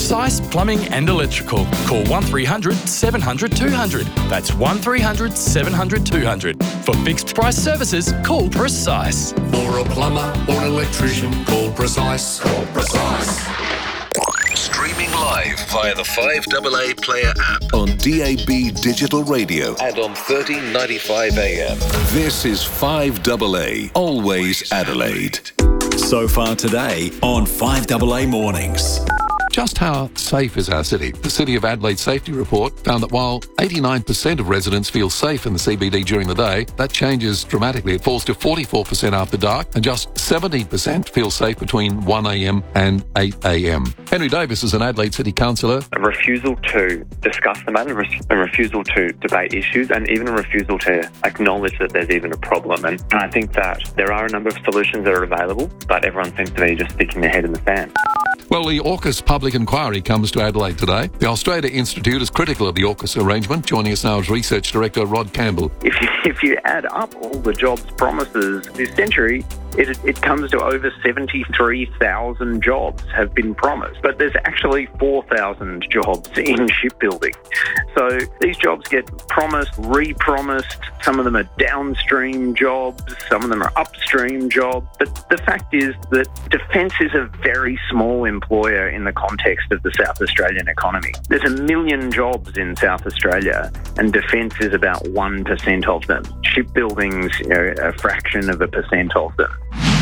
Precise Plumbing and Electrical. Call 1300 700 200. That's 1300 700 200. For fixed price services, call Precise. For a plumber or an electrician, call Precise. Call Precise. Streaming live via the 5AA Player app on DAB Digital Radio and on 1395 AM. This is 5AA, always Adelaide. So far today on 5AA Mornings. Just how safe is our city? The City of Adelaide Safety Report found that while 89% of residents feel safe in the CBD during the day, that changes dramatically. It falls to 44% after dark, and just 17% feel safe between 1am and 8am. Henry Davis is an Adelaide City Councillor. A refusal to discuss the matter, a refusal to debate issues, and even a refusal to acknowledge that there's even a problem. And I think that there are a number of solutions that are available, but everyone seems to be just sticking their head in the sand. Well, the AUKUS public inquiry comes to Adelaide today. The Australia Institute is critical of the AUKUS arrangement. Joining us now is Research Director Rod Campbell. If you add up all the jobs promises this century, it comes to over 73,000 jobs have been promised. But there's actually 4,000 jobs in shipbuilding. So these jobs get promised, re-promised. Some of them are downstream jobs. Some of them are upstream jobs. But the fact is that defence is a very small employer in the context of the South Australian economy. There's 1 million jobs in South Australia, and defence is about 1% of them. Shipbuilding's a fraction of a percent of them.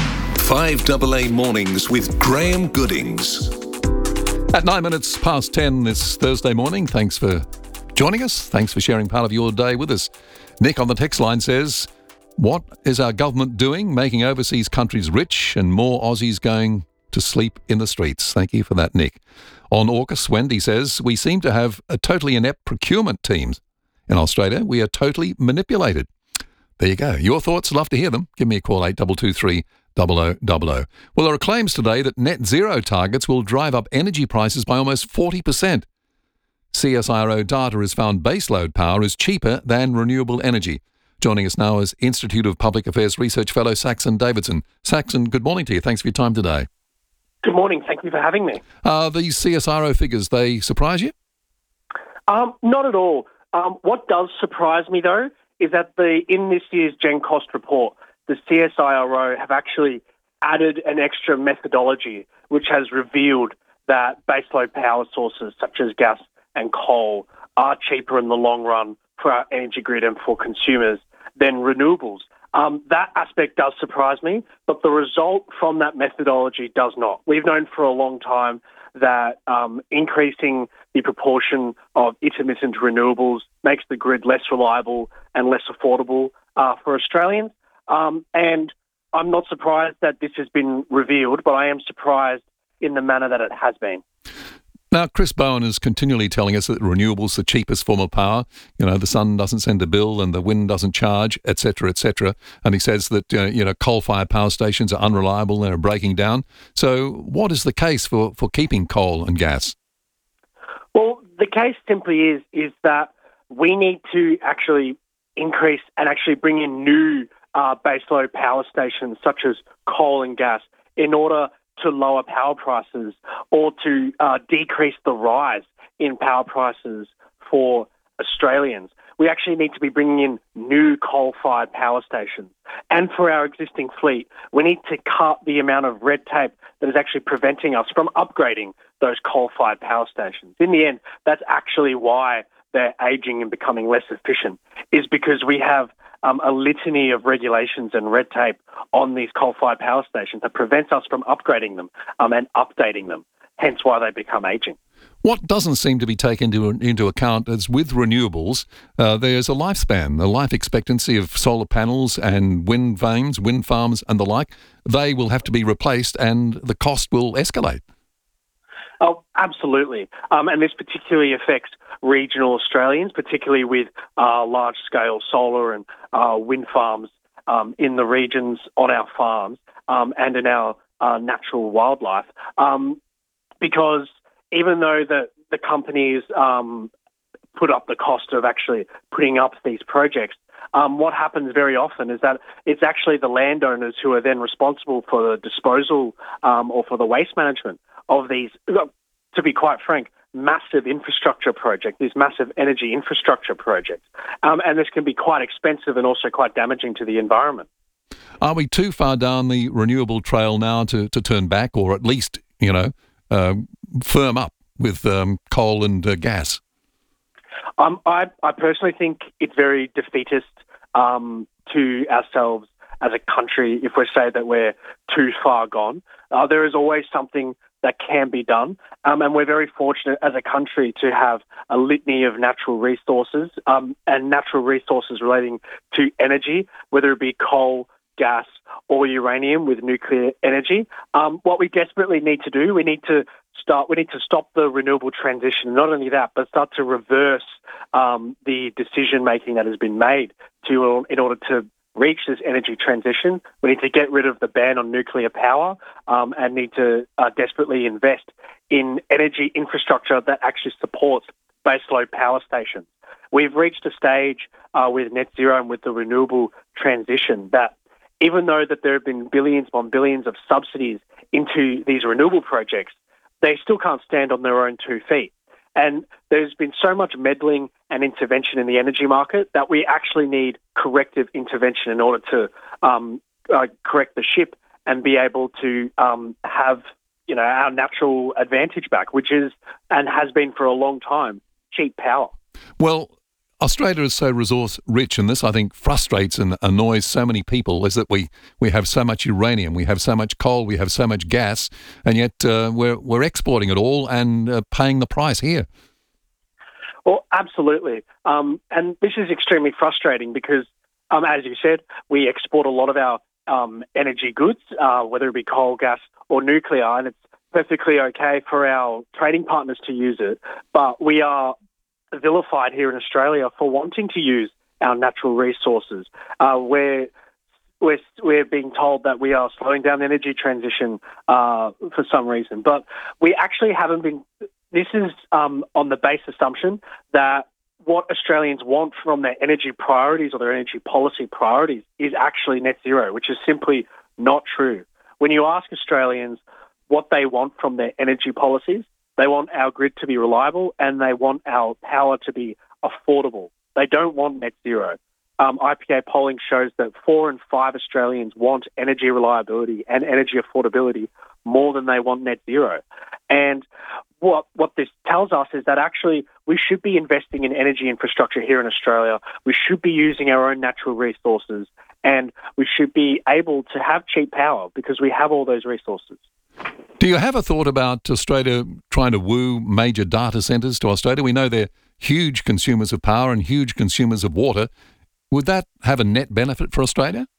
5AA Mornings with Graham Goodings. At 9 minutes past 10 this Thursday morning, thanks for joining us. Thanks for sharing part of your day with us. Nick on the text line says, what is our government doing, making overseas countries rich and more Aussies going to sleep in the streets? Thank you for that, Nick. On AUKUS, Wendy says, we seem to have a totally inept procurement teams. In Australia, we are totally manipulated. There you go. Your thoughts, love to hear them. Give me a call, 8223 0000. Well, there are claims today that net zero targets will drive up energy prices by almost 40%. CSIRO data has found baseload power is cheaper than renewable energy. Joining us now is Institute of Public Affairs Research Fellow Saxon Davidson. Saxon, good morning to you. Thanks for your time today. Good morning. Thank you for having me. These CSIRO figures, they surprise you? Not at all. What does surprise me, though, is that in this year's Gen Cost report, the CSIRO have actually added an extra methodology which has revealed that baseload power sources such as gas and coal are cheaper in the long run for our energy grid and for consumers than renewables. That aspect does surprise me, but the result from that methodology does not. We've known for a long time that increasing the proportion of intermittent renewables makes the grid less reliable and less affordable for Australians. And I'm not surprised that this has been revealed, but I am surprised in the manner that it has been. Now, Chris Bowen is continually telling us that renewables are the cheapest form of power. You know, the sun doesn't send a bill and the wind doesn't charge, et cetera, et cetera. And he says that, coal-fired power stations are unreliable and are breaking down. So what is the case for keeping coal and gas? Well, the case simply is that we need to actually increase and actually bring in new baseload power stations such as coal and gas in order to lower power prices or to decrease the rise in power prices for Australians. We actually need to be bringing in new coal-fired power stations. And for our existing fleet, we need to cut the amount of red tape that is actually preventing us from upgrading those coal-fired power stations. In the end, that's actually why they're aging and becoming less efficient, is because we have a litany of regulations and red tape on these coal-fired power stations that prevents us from upgrading them and updating them, hence why they become aging. What doesn't seem to be taken into account is with renewables, there's a lifespan, a life expectancy of solar panels and wind farms and the like. They will have to be replaced and the cost will escalate. Oh, absolutely. And this particularly affects regional Australians, particularly with large-scale solar and wind farms in the regions on our farms and in our natural wildlife. Because even though the companies put up the cost of actually putting up these projects, what happens very often is that it's actually the landowners who are then responsible for the disposal or for the waste management of these, to be quite frank, massive infrastructure project, these massive energy infrastructure projects. And this can be quite expensive and also quite damaging to the environment. Are we too far down the renewable trail now to turn back, or at least, firm up with coal and gas? I personally think it's very defeatist to ourselves as a country if we say that we're too far gone. There is always something that can be done, and we're very fortunate as a country to have a litany of natural resources and natural resources relating to energy, whether it be coal, gas, or uranium with nuclear energy. What we desperately need to do, we need to stop the renewable transition. Not only that, but start to reverse the decision making that has been made in order to reach this energy transition. We need to get rid of the ban on nuclear power and need to desperately invest in energy infrastructure that actually supports baseload power stations. We've reached a stage with net zero and with the renewable transition that even though that there have been billions upon billions of subsidies into these renewable projects, they still can't stand on their own 2 feet. And there's been so much meddling and intervention in the energy market that we actually need corrective intervention in order to correct the ship and be able to have our natural advantage back, which is and has been for a long time cheap power. Well, Australia is so resource rich, and this, I think, frustrates and annoys so many people, is that we have so much uranium, we have so much coal, we have so much gas, and yet we're exporting it all and paying the price here. Well, absolutely. And this is extremely frustrating because, as you said, we export a lot of our energy goods, whether it be coal, gas, or nuclear, and it's perfectly okay for our trading partners to use it, but we are vilified here in Australia for wanting to use our natural resources. We're being told that we are slowing down the energy transition for some reason, but we actually haven't been. This is on the base assumption that what Australians want from their energy priorities or their energy policy priorities is actually net zero, which is simply not true. When you ask Australians what they want from their energy policies, they want our grid to be reliable and they want our power to be affordable. They don't want net zero. IPA polling shows that 4 in 5 Australians want energy reliability and energy affordability more than they want net zero. And what this tells us is that actually we should be investing in energy infrastructure here in Australia. We should be using our own natural resources and we should be able to have cheap power because we have all those resources. Do you have a thought about Australia trying to woo major data centres to Australia? We know they're huge consumers of power and huge consumers of water. Would that have a net benefit for Australia?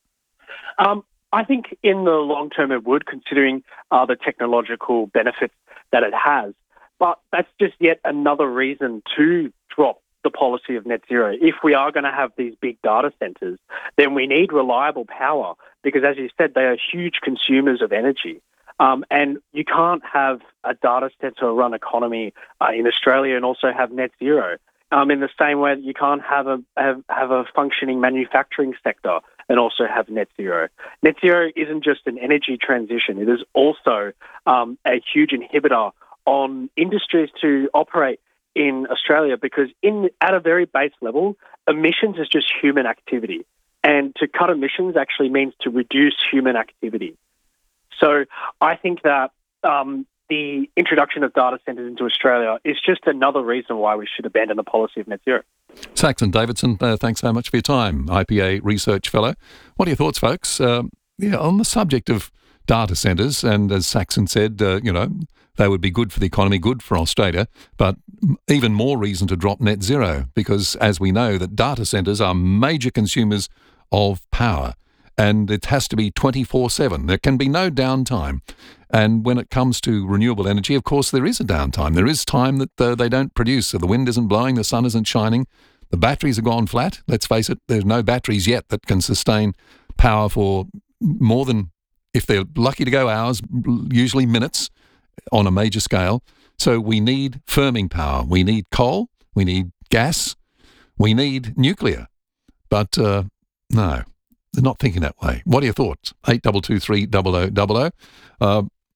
I think in the long term it would, considering the technological benefits that it has. But that's just yet another reason to drop the policy of net zero. If we are going to have these big data centres, then we need reliable power because, as you said, they are huge consumers of energy. And you can't have a data centre run economy in Australia and also have net zero. In the same way that you can't have a functioning manufacturing sector and also have net zero. Net zero isn't just an energy transition. It is also a huge inhibitor on industries to operate in Australia because at a very base level, emissions is just human activity. And to cut emissions actually means to reduce human activity. So I think that the introduction of data centres into Australia is just another reason why we should abandon the policy of net zero. Saxon Davidson, thanks so much for your time, IPA Research Fellow. What are your thoughts, folks? On the subject of data centres, and as Saxon said, they would be good for the economy, good for Australia, but even more reason to drop net zero because, as we know, that data centres are major consumers of power. And it has to be 24/7. There can be no downtime. And when it comes to renewable energy, of course, there is a downtime. There is time that they don't produce. So the wind isn't blowing, the sun isn't shining, the batteries have gone flat. Let's face it, there's no batteries yet that can sustain power for more than, if they're lucky to go hours, usually minutes on a major scale. So we need firming power. We need coal. We need gas. We need nuclear. But no. They're not thinking that way. What are your thoughts? 8223 0000.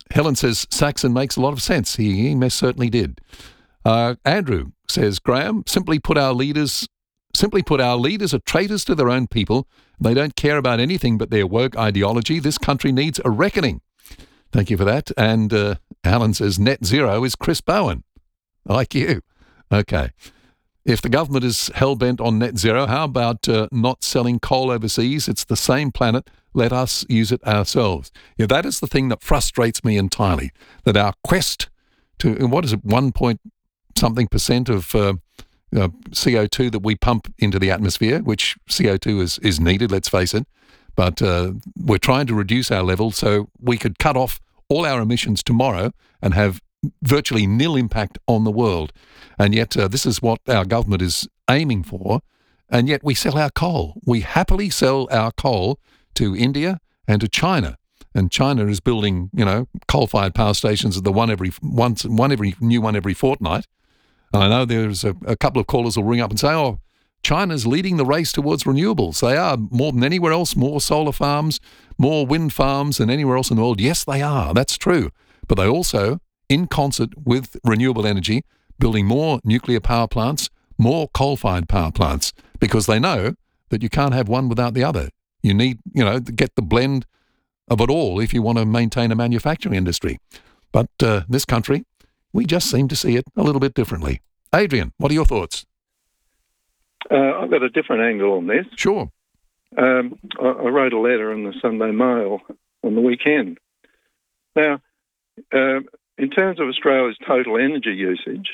Helen says Saxon makes a lot of sense. He most certainly did. Andrew says, Graham, simply put our leaders are traitors to their own people. They don't care about anything but their woke ideology. This country needs a reckoning. Thank you for that. And Alan says net zero is Chris Bowen. Like you. Okay. If the government is hell-bent on net zero, how about not selling coal overseas? It's the same planet. Let us use it ourselves. Yeah, that is the thing that frustrates me entirely, that our quest to, what is it, 1-point-something% of CO2 that we pump into the atmosphere, which CO2 is needed, let's face it, but we're trying to reduce our level so we could cut off all our emissions tomorrow and have virtually nil impact on the world. And yet this is what our government is aiming for, and yet we sell our coal. We happily sell our coal to India and to China. And China is building, coal-fired power stations, one every fortnight. I know there's a couple of callers will ring up and say, oh, China's leading the race towards renewables. They are more than anywhere else, more solar farms, more wind farms than anywhere else in the world. Yes, they are. That's true. But they also, in concert with renewable energy, building more nuclear power plants, more coal-fired power plants, because they know that you can't have one without the other. You need, to get the blend of it all if you want to maintain a manufacturing industry. But this country, we just seem to see it a little bit differently. Adrian, what are your thoughts? I've got a different angle on this. Sure. I wrote a letter in the Sunday Mail on the weekend. Now, in terms of Australia's total energy usage,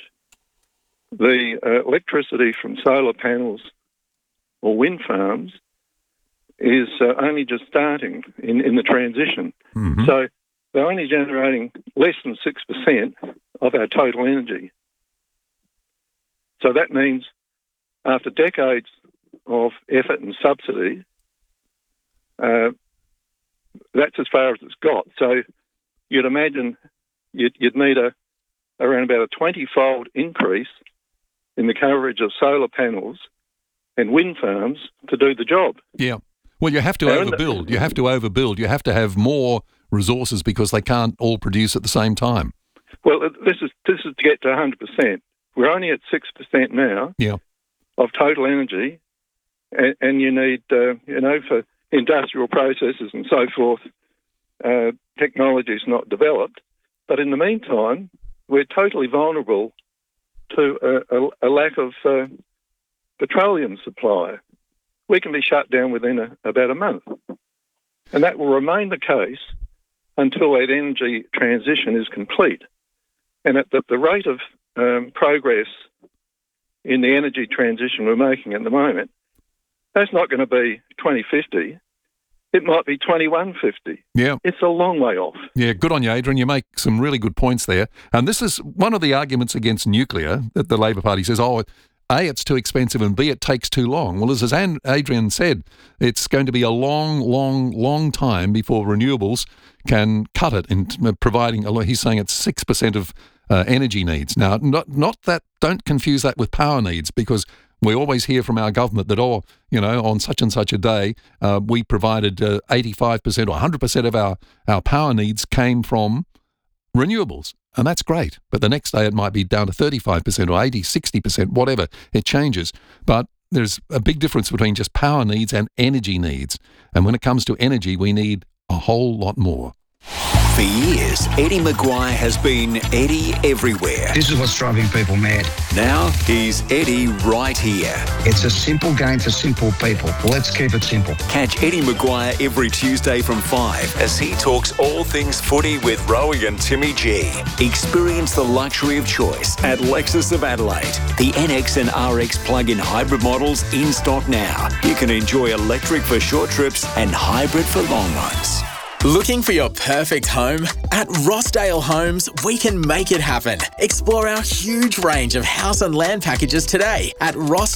the electricity from solar panels or wind farms is only just starting in the transition. Mm-hmm. So they're only generating less than 6% of our total energy. So that means after decades of effort and subsidy, that's as far as it's got. So you'd imagine you'd need around about a 20-fold increase in the coverage of solar panels and wind farms to do the job. Yeah. Well, you have to overbuild. You have to have more resources because they can't all produce at the same time. Well, this is to get to 100%. We're only at 6% now. Yeah. Of total energy, and you need, for industrial processes and so forth, technology is not developed. But in the meantime, we're totally vulnerable to a lack of petroleum supply. We can be shut down within about a month. And that will remain the case until that energy transition is complete. And at the rate of progress in the energy transition we're making at the moment, that's not going to be 2050. It might be 2150. Yeah. It's a long way off. Yeah, good on you, Adrian. You make some really good points there. And this is one of the arguments against nuclear that the Labor Party says, A, it's too expensive, and B, it takes too long. Well, as Adrian said, it's going to be a long, long, long time before renewables can cut it in providing, he's saying it's 6% of energy needs. Now, not that, don't confuse that with power needs, because we always hear from our government that, on such and such a day, we provided 85% or 100% of our power needs came from renewables. And that's great. But the next day it might be down to 35% or 80, 60%, whatever. It changes. But there's a big difference between just power needs and energy needs. And when it comes to energy, we need a whole lot more. For years, Eddie Maguire has been Eddie everywhere. This is what's driving people mad. Now he's Eddie right here. It's a simple game for simple people. Let's keep it simple. Catch Eddie Maguire every Tuesday from 5 as he talks all things footy with Rowie and Timmy G. Experience the luxury of choice at Lexus of Adelaide. The NX and RX plug-in hybrid models in stock now. You can enjoy electric for short trips and hybrid for long ones. Looking for your perfect home? At Rossdale Homes, we can make it happen. Explore our huge range of house and land packages today at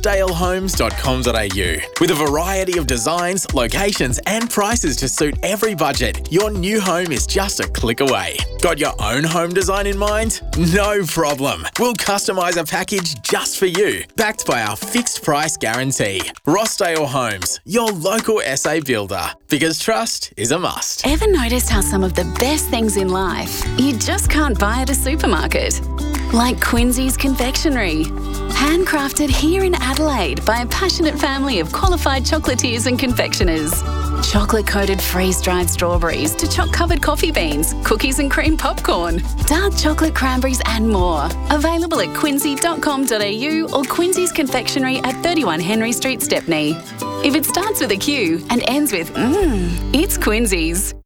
rossdalehomes.com.au. With a variety of designs, locations and prices to suit every budget, your new home is just a click away. Got your own home design in mind? No problem. We'll customise a package just for you, backed by our fixed price guarantee. Rossdale Homes, your local SA builder, because trust is a must. Ever noticed how some of the best things in life you just can't buy at a supermarket? Like Quincy's Confectionery. Handcrafted here in Adelaide by a passionate family of qualified chocolatiers and confectioners. Chocolate-coated freeze-dried strawberries to choc-covered coffee beans, cookies and cream popcorn, dark chocolate cranberries and more. Available at quincy.com.au or Quincy's Confectionery at 31 Henry Street, Stepney. If it starts with a Q and ends with it's Quincy's.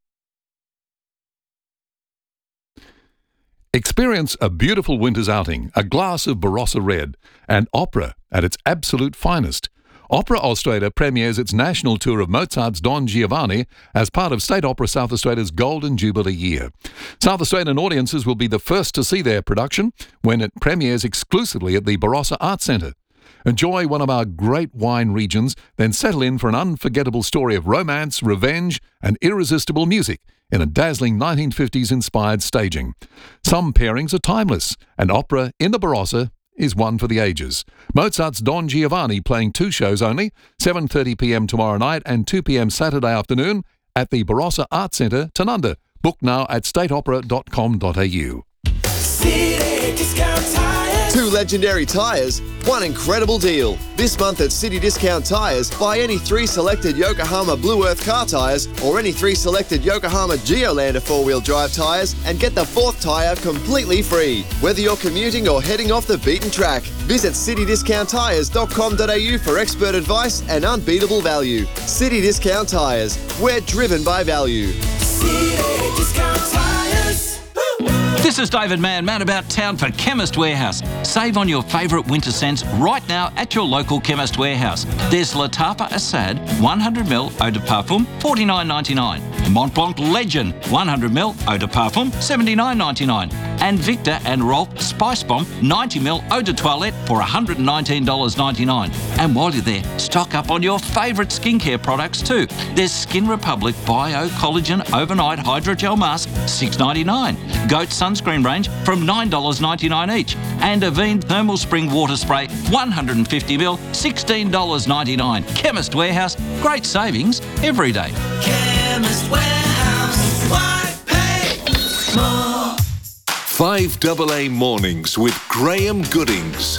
Experience a beautiful winter's outing, a glass of Barossa Red, and opera at its absolute finest. Opera Australia premieres its national tour of Mozart's Don Giovanni as part of State Opera South Australia's Golden Jubilee year. South Australian audiences will be the first to see their production when it premieres exclusively at the Barossa Arts Centre. Enjoy one of our great wine regions, then settle in for an unforgettable story of romance, revenge, and irresistible music in a dazzling 1950s-inspired staging. Some pairings are timeless, and opera in the Barossa is one for the ages. Mozart's Don Giovanni playing 2 shows only, 7:30pm tomorrow night and 2pm Saturday afternoon at the Barossa Arts Centre, Tanunda. Book now at stateopera.com.au. City Discount Tires. 2 legendary tyres, 1 incredible deal. This month at City Discount Tyres, buy any 3 selected Yokohama Blue Earth car tyres or any 3 selected Yokohama Geolander 4-wheel drive tyres and get the 4th tyre completely free. Whether you're commuting or heading off the beaten track, visit citydiscounttyres.com.au for expert advice and unbeatable value. City Discount Tyres, we're driven by value. City Discount Tyres. This is David Mann about town for Chemist Warehouse. Save on your favourite winter scents right now at your local Chemist Warehouse. There's La Tapa Assad 100ml Eau de Parfum, $49.99. Mont Blanc Legend 100ml Eau de Parfum, $79.99. And Victor and Rolf Spice Bomb 90ml Eau de Toilette for $119.99. And while you're there, stock up on your favourite skincare products too. There's Skin Republic Bio Collagen Overnight Hydrogel Mask, $6.99. Goat Sunscreen range from $9.99 each. And Avene Thermal Spring Water Spray 150ml, $16.99. Chemist Warehouse, great savings every day. Chemist Warehouse, why pay more? 5AA Mornings with Graham Goodings.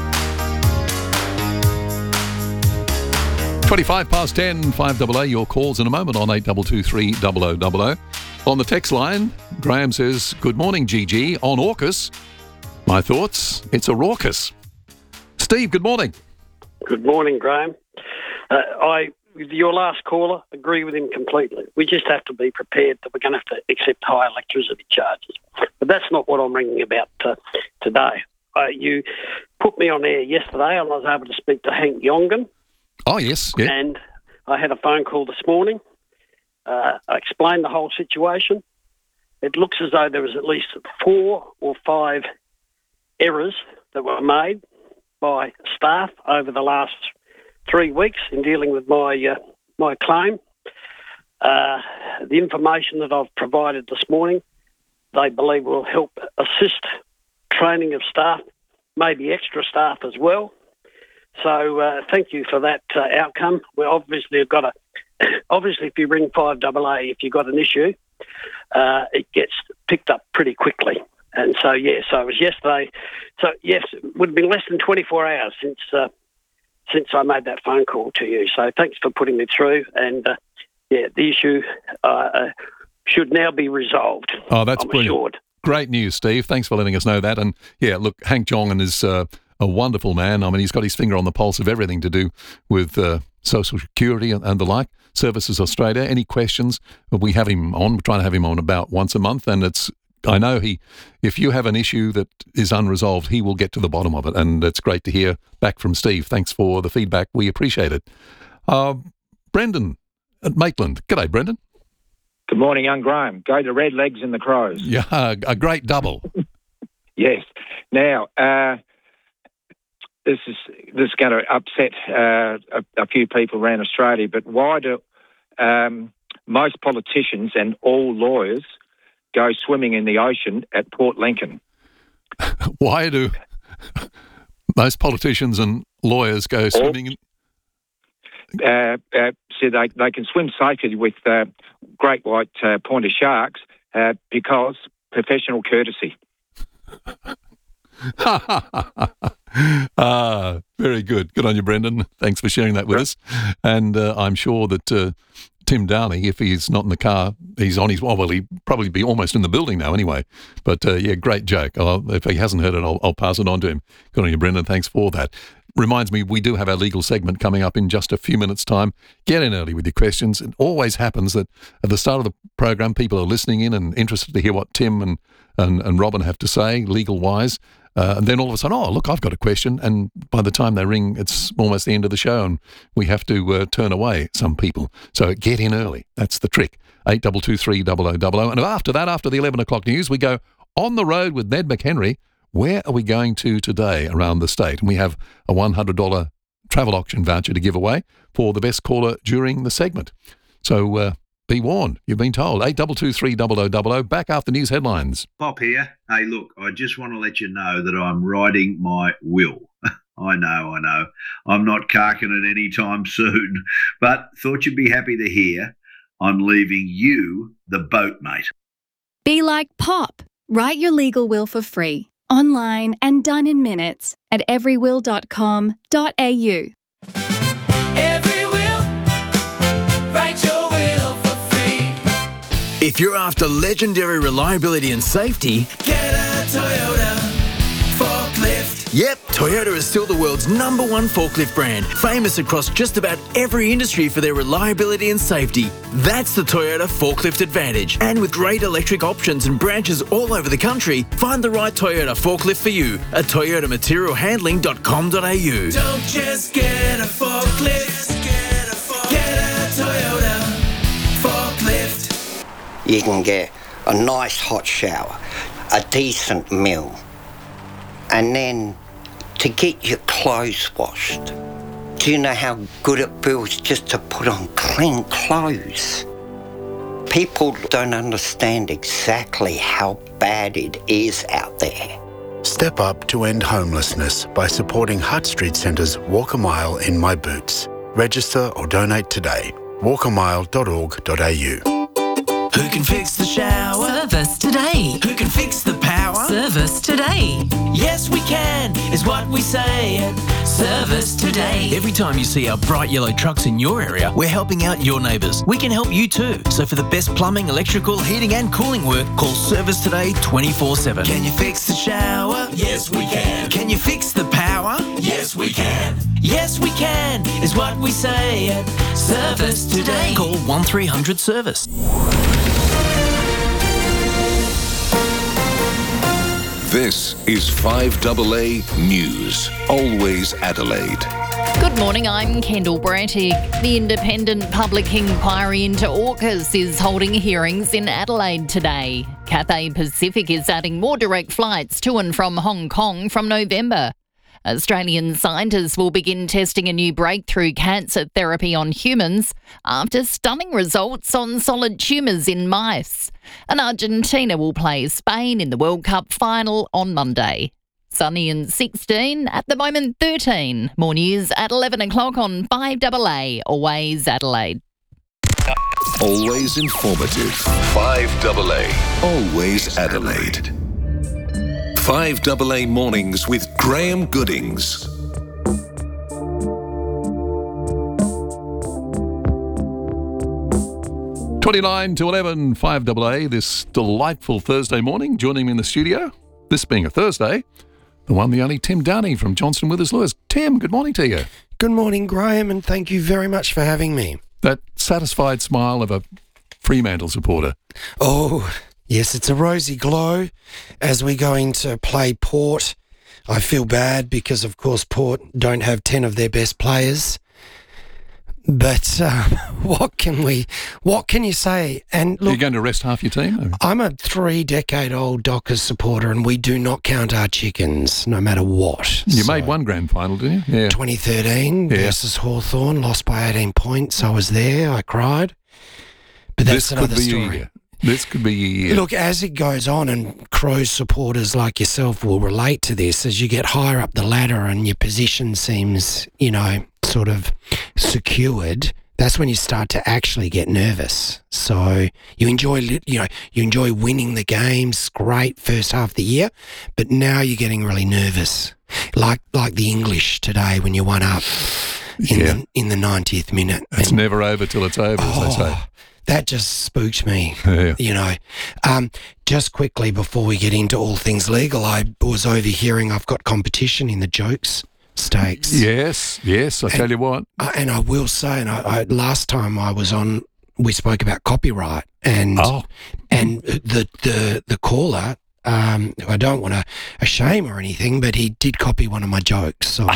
25 past 10, 5AA, your calls in a moment on 8223 0000. On the text line, Graham says, good morning, GG. On AUKUS, my thoughts, it's a raucous. Steve, good morning. Good morning, Graham. With your last caller, agree with him completely. We just have to be prepared that we're going to have to accept high electricity charges. But that's not what I'm ringing about today. You put me on air yesterday and I was able to speak to Hank Yongan. Oh, yes. Yeah. And I had a phone call this morning. I explained the whole situation. It looks as though there was at least 4 or 5 errors that were made by staff over the last 3 weeks in dealing with my claim. The information that I've provided this morning, they believe will help assist training of staff, maybe extra staff as well. So thank you for that outcome. We obviously have got to. Obviously, if you ring 5AA, if you've got an issue, it gets picked up pretty quickly. And so, so it was yesterday. So, yes, it would have been less than 24 hours since I made that phone call to you. So thanks for putting me through. And, the issue should now be resolved. Oh, that's brilliant. Assured. Great news, Steve. Thanks for letting us know that. And, look, Hank Jongen is a wonderful man. I mean, he's got his finger on the pulse of everything to do with Social Security and the like. Services Australia. Any questions? We have him on. We're trying to have him on about once a month. And I know if you have an issue that is unresolved, he will get to the bottom of it. And it's great to hear back from Steve. Thanks for the feedback. We appreciate it. Brendan at Maitland. G'day, Brendan. Good morning, young Graham. Go the Red Legs and the Crows. Yeah, a great double. Yes. Now, this is going to upset a few people around Australia, but why do most politicians and all lawyers go swimming in the ocean at Port Lincoln? Why do most politicians and lawyers go swimming so they can swim safely with great white pointer sharks because professional courtesy. Very good. Good on you, Brendan. Thanks for sharing that with us. And I'm sure that Tim Downey, if he's not in the car, he's on his... Well, he'd probably be almost in the building now anyway. But, yeah, great joke. If he hasn't heard it, I'll pass it on to him. Good on you, Brendan. Thanks for that. Reminds me, we do have our legal segment coming up in just a few minutes' time. Get in early with your questions. It always happens that at the start of the program, people are listening in and interested to hear what Tim and Robin have to say, legal-wise. And then all of a sudden, oh, look, I've got a question. And by the time they ring, it's almost the end of the show and we have to turn away some people. So get in early. That's the trick. 8223 0000. And after that, after the 11 o'clock news, we go on the road with Ned McHenry. Where are we going to today around the state? And we have a $100 travel auction voucher to give away for the best caller during the segment. So be warned. You've been told. 8223 0000. Back after news headlines. Bob here. Hey, look, I just want to let you know that I'm writing my will. I know. I'm not carking it anytime soon, but thought you'd be happy to hear I'm leaving you the boat, mate. Be like Pop. Write your legal will for free, online and done in minutes at everywill.com.au. If you're after legendary reliability and safety, get a Toyota forklift. Yep, Toyota is still the world's #1 forklift brand, famous across just about every industry for their reliability and safety. That's the Toyota Forklift Advantage. And with great electric options and branches all over the country, find the right Toyota forklift for you at toyotamaterialhandling.com.au. Don't just get a forklift, get a Toyota forklift. You can get a nice hot shower, a decent meal, and then to get your clothes washed. Do you know how good it feels just to put on clean clothes? People don't understand exactly how bad it is out there. Step up to end homelessness by supporting Hutt Street Centre's Walk a Mile in My Boots. Register or donate today. walkamile.org.au. Who can fix the shower? Service today. Who can fix the power? Service today. Yes, we can, is what we say at Service Today. Every time you see our bright yellow trucks in your area, we're helping out your neighbours. We can help you too. So for the best plumbing, electrical, heating and cooling work, call Service Today 24/7. Can you fix the shower? Yes, we can. Can you fix the power? Yes, we can. Yes, we can, is what we say at Service Today. Call 1300 Service. This is 5AA News, always Adelaide. Good morning, I'm Kendall Brattig. The independent public inquiry into AUKUS is holding hearings in Adelaide today. Cathay Pacific is adding more direct flights to and from Hong Kong from November. Australian scientists will begin testing a new breakthrough cancer therapy on humans after stunning results on solid tumours in mice. And Argentina will play Spain in the World Cup final on Monday. Sunny and 16, at the moment 13. More news at 11 o'clock on 5AA, always Adelaide. Always informative. 5AA, always Adelaide. 5AA Mornings with Graham Goodings. $29 to 11, 5AA, this delightful Thursday morning. Joining me in the studio, this being a Thursday, the one, the only Tim Downey from Johnston Withers Lewis. Tim, good morning to you. Good morning, Graham, and thank you very much for having me. That satisfied smile of a Fremantle supporter. Oh, yes, it's a rosy glow as we're going to play Port. I feel bad because, of course, Port don't have 10 of their best players. But what can you say? And look, you're going to rest half your team? I'm a 3-decade-old Dockers supporter, and we do not count our chickens, no matter what. You made one grand final, didn't you? Yeah. 2013 versus Hawthorn, lost by 18 points. I was there. I cried. But that's another story. This could be... Look, as it goes on, and Crows supporters like yourself will relate to this, as you get higher up the ladder and your position seems, sort of secured, that's when you start to actually get nervous. So you enjoy winning the games, great first half of the year, but now you're getting really nervous, like the English today when you won up in the 90th minute. It's never over till it's over, as they say. That just spooked me, Yeah. Just quickly before we get into all things legal, I was overhearing I've got competition in the Jokes Stakes. Yes, I tell you what. And I will say, and I last time I was on, we spoke about copyright, and the caller, I don't want to shame or anything, but he did copy one of my jokes, so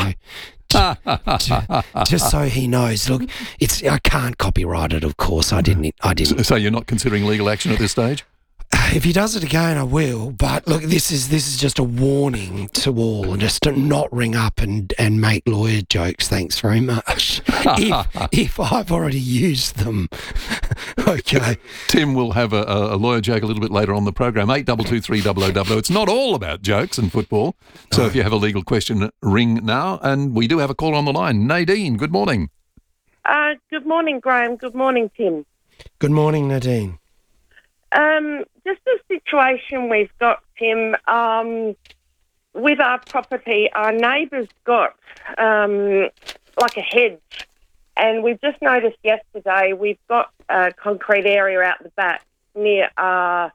just so he knows. Look, I can't copyright it, of course. I didn't. So you're not considering legal action at this stage? If he does it again, I will. But look, this is just a warning to all, and just to not ring up and make lawyer jokes. Thanks very much. if I've already used them, okay. Tim will have a lawyer joke a little bit later on the program. 8223 It's not all about jokes and football. So if you have a legal question, ring now. And we do have a call on the line. Nadine, good morning. Good morning, Graham. Good morning, Tim. Good morning, Nadine. Just a situation we've got, Tim, with our property. Our neighbour's got like a hedge, and we've just noticed yesterday we've got a concrete area out the back near our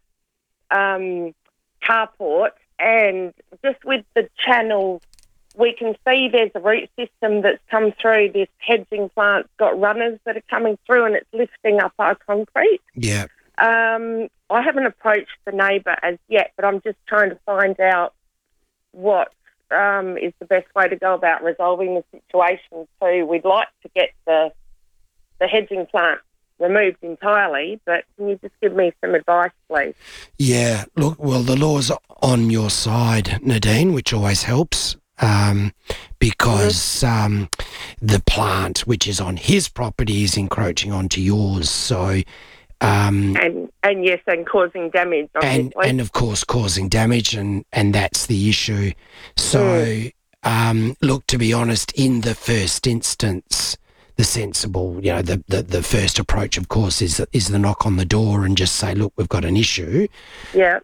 carport, and just with the channel, we can see there's a root system that's come through. This hedging plant's got runners that are coming through, and it's lifting up our concrete. Yeah. I haven't approached the neighbour as yet, but I'm just trying to find out what is the best way to go about resolving the situation too. We'd like to get the hedging plant removed entirely, but can you just give me some advice, please? Yeah, look, well, the law's on your side, Nadine, which always helps. Because the plant, which is on his property, is encroaching onto yours. So, and yes, and causing damage, obviously. And of course, causing damage, and that's the issue. So, look, to be honest, in the first instance, the sensible, the first approach, of course, is the knock on the door and just say, look, we've got an issue. Yeah.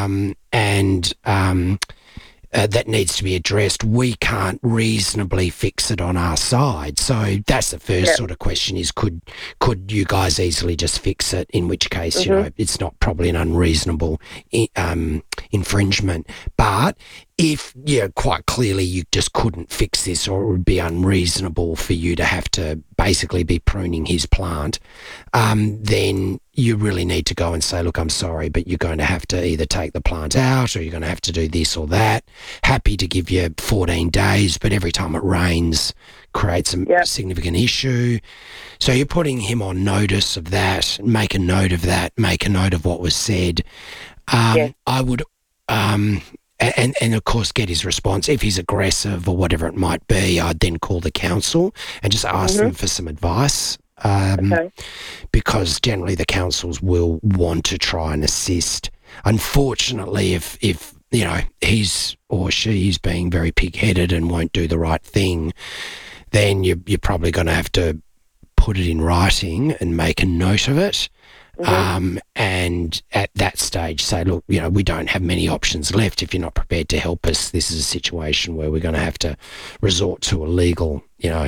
That needs to be addressed. We can't reasonably fix it on our side. So that's the first sort of question is, could you guys easily just fix it? In which case, it's not probably an unreasonable infringement. But if, quite clearly you just couldn't fix this, or it would be unreasonable for you to have to basically be pruning his plant, then you really need to go and say, look, I'm sorry, but you're going to have to either take the plant out, or you're going to have to do this or that. Happy to give you 14 days, but every time it rains creates a significant issue. So you're putting him on notice of that. Make a note of that. Make a note of what was said. I would... And of course get his response. If he's aggressive or whatever it might be, I'd then call the council and just ask them for some advice. Because generally the councils will want to try and assist. Unfortunately, if he's or she is being very pig-headed and won't do the right thing, then you're probably going to have to put it in writing and make a note of it. And at that stage say, look, we don't have many options left. If you're not prepared to help us, this is a situation where we're going to have to resort to a legal,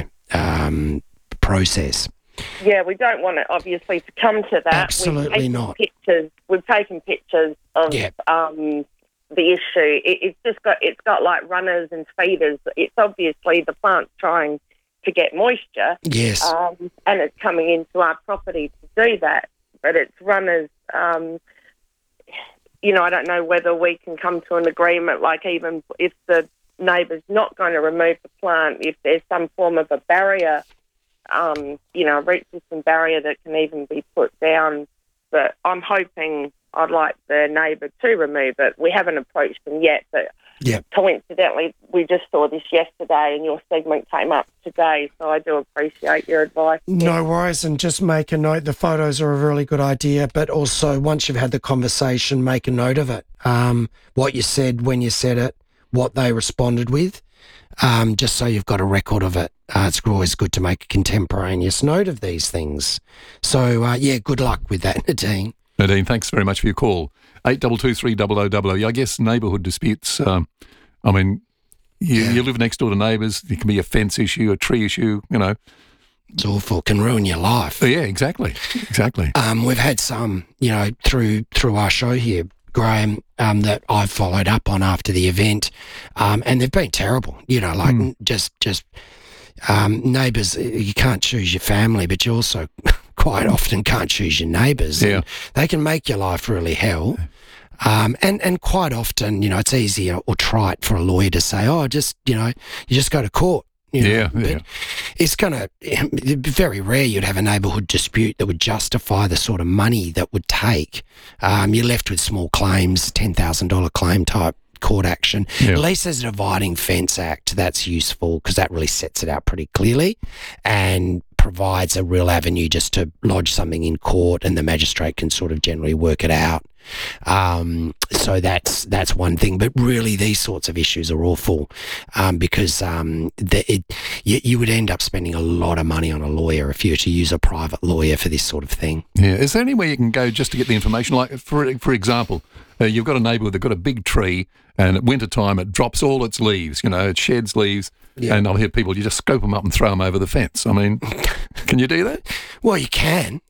process. Yeah, we don't want it, obviously, to come to that. Absolutely not. We've taken pictures of the issue. It's got like runners and feeders. It's obviously the plant's trying to get moisture. Yes. And it's coming into our property to do that. But it's runners, I don't know whether we can come to an agreement, like even if the neighbour's not going to remove the plant, if there's some form of a barrier, a root system barrier that can even be put down. But I'm hoping I'd like the neighbour to remove it. We haven't approached them yet, but Yep. Coincidentally, we just saw this yesterday and your segment came up today, so I do appreciate your advice. No worries, and just make a note. The photos are a really good idea, but also once you've had the conversation, make a note of it. What you said, when you said it, what they responded with, just so you've got a record of it. It's always good to make a contemporaneous note of these things. So, good luck with that, Nadine. Nadine, thanks very much for your call. 8223 I guess neighbourhood disputes, you live next door to neighbours. It can be a fence issue, a tree issue, It's awful. It can ruin your life. Yeah, exactly. We've had some, through our show here, Graham, that I've followed up on after the event, and they've been terrible. Just neighbours. You can't choose your family, but you also quite often can't choose your neighbours. Yeah, they can make your life really hell. And quite often, it's easy or trite for a lawyer to say, you just go to court. But it's it'd be very rare you'd have a neighbourhood dispute that would justify the sort of money that would take. You're left with small claims, $10,000 claim type court action. Yeah. At least there's a Dividing Fence Act. That's useful because that really sets it out pretty clearly and provides a real avenue just to lodge something in court, and the magistrate can sort of generally work it out. So that's one thing. But really, these sorts of issues are awful because you would end up spending a lot of money on a lawyer if you were to use a private lawyer for this sort of thing. Yeah. Is there anywhere you can go just to get the information? Like, for example, you've got a neighbourhood that's got a big tree, and at winter time it drops all its leaves. It sheds leaves. Yeah. And I'll hear people, you just scoop them up and throw them over the fence. I mean, can you do that? Well, you can.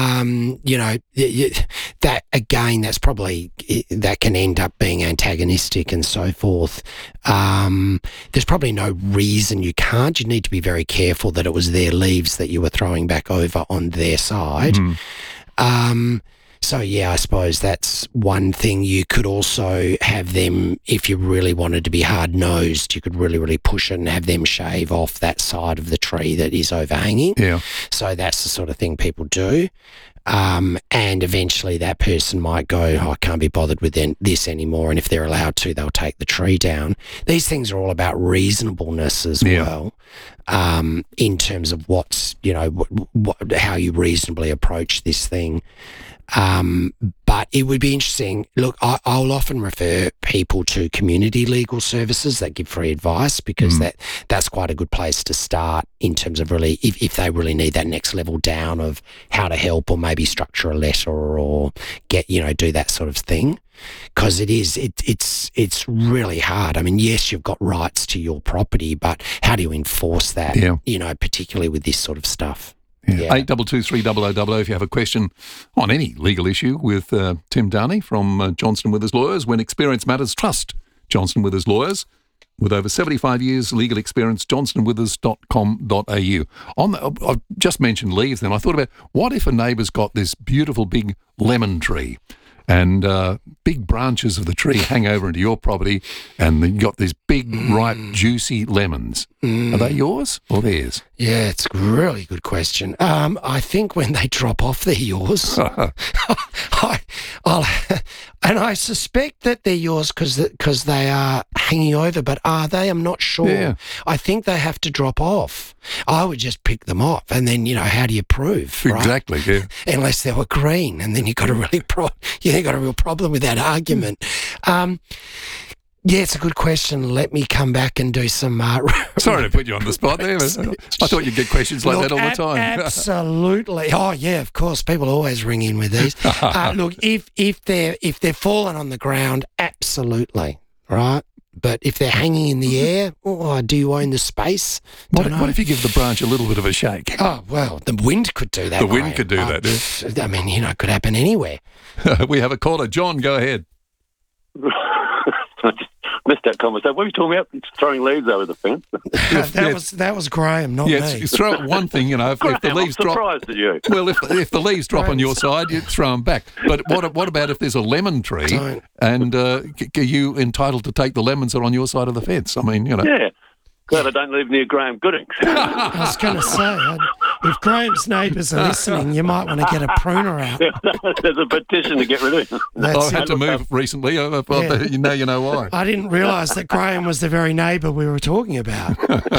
That again, that's probably, that can end up being antagonistic and so forth. There's probably no reason you can't. You need to be very careful that it was their leaves that you were throwing back over on their side. So, I suppose that's one thing. You could also have them, if you really wanted to be hard-nosed, you could really, really push it and have them shave off that side of the tree that is overhanging. Yeah. So that's the sort of thing people do. And eventually that person might go, I can't be bothered with this anymore. And if they're allowed to, they'll take the tree down. These things are all about reasonableness as well, in terms of what's, how you reasonably approach this thing. But it would be interesting. Look, I'll often refer people to community legal services that give free advice because that's quite a good place to start in terms of really, if they really need that next level down of how to help or maybe structure a letter or get, do that sort of thing. Because it's really hard. I mean, yes, you've got rights to your property, but how do you enforce that, particularly with this sort of stuff? Yeah. 8223 if you have a question on any legal issue with Tim Downey from Johnston Withers Lawyers. When experience matters, trust Johnston Withers Lawyers. With over 75 years legal experience, johnstonwithers.com.au. I've just mentioned leaves then. I thought about, what if a neighbour's got this beautiful big lemon tree and big branches of the tree hang over into your property and you've got these big, ripe, juicy lemons. Are they yours or theirs? Yeah, it's a really good question. I think when they drop off, they're yours. And I suspect that they're yours because they are hanging over, but are they? I'm not sure. Yeah. I think they have to drop off. I would just pick them off, and then how do you prove? Right? Exactly. Yeah. Unless they were green, and then you got a real problem with that argument. Yeah, it's a good question. Let me come back and do some... Sorry to put you on the spot there. But I thought you'd get questions like that all the time. Absolutely. Oh, yeah, of course. People always ring in with these. Look, if they're falling on the ground, absolutely, right? But if they're hanging in the air, do you own the space? What if you give the branch a little bit of a shake? Oh, well, the wind could do that. The wind could do that. I mean, it could happen anywhere. We have a caller. John, go ahead. I just missed that conversation. What are you talking about? It's throwing leaves over the fence. That was Graham, not me. Yes, throw one thing, if the leaves drop. I'm surprised at you. Well, if the leaves drop on your side, you throw them back. But what about if there's a lemon tree and are you entitled to take the lemons that are on your side of the fence? I mean, Yeah. Glad I don't live near Graham Goodings. I was going to say, If Graham's neighbours are listening, you might want to get a pruner out. There's a petition to get rid of him. I had to move recently. You know why. I didn't realise that Graham was the very neighbour we were talking about.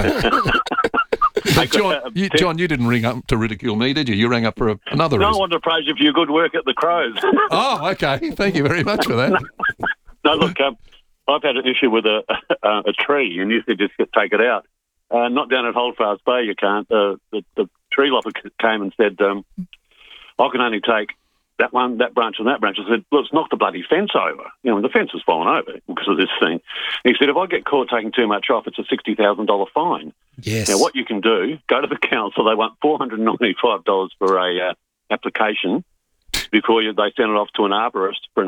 But John, you didn't ring up to ridicule me, did you? You rang up for another No, I reason. wanted to praise you for your good work at the Crows. Oh, okay. Thank you very much for that. No, look, I've had an issue with a tree, and you said just take it out. Not down at Holdfast Bay, you can't. The tree lopper came and said, I can only take that one, that branch and that branch. I said, well, it's knocked the bloody fence over. You know, the fence has fallen over because of this thing. He said, if I get caught taking too much off, it's a $60,000 fine. Yes. Now, what you can do, go to the council. They want $495 for a application before they send it off to an arborist for an